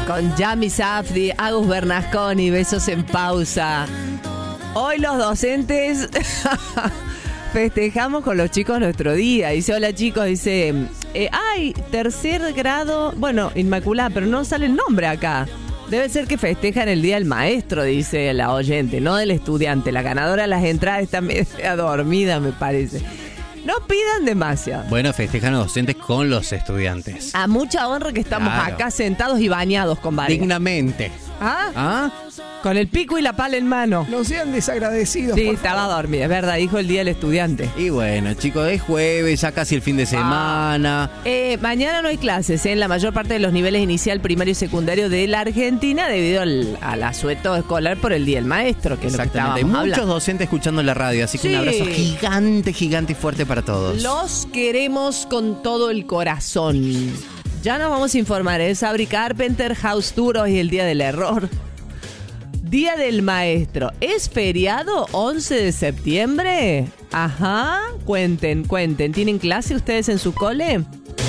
Con Yami Safdie, Agus Bernasconi, besos en pausa. Hoy los docentes festejamos con los chicos nuestro día. Dice, hola chicos, dice, ay, tercer grado, bueno, Inmaculada, pero no sale el nombre acá. Debe ser que festejan el Día del Maestro, dice la oyente, no del estudiante. La ganadora de las entradas está media dormida, me parece. No pidan demasiado. Bueno, festejan los docentes con los estudiantes. A mucha honra que estamos acá sentados y bañados con varias. Dignamente. ¿Ah? Con el pico y la pala en mano. No sean desagradecidos. Sí, estaba dormida, es verdad, dijo el Día del Estudiante. Y bueno, chicos, es jueves, ya casi el fin de semana. Mañana no hay clases en la mayor parte de los niveles inicial, primario y secundario de la Argentina debido al asueto escolar por el Día del Maestro, que es lo que estábamos Hay muchos hablando. docentes escuchando la radio, así que un abrazo gigante, gigante y fuerte para todos. Los queremos con todo el corazón. Ya nos vamos a informar, es Sabri Carpenter, House Tour, hoy es el Día del Error. Día del Maestro. ¿Es feriado 11 de septiembre? Ajá, cuenten. ¿Tienen clase ustedes en su cole?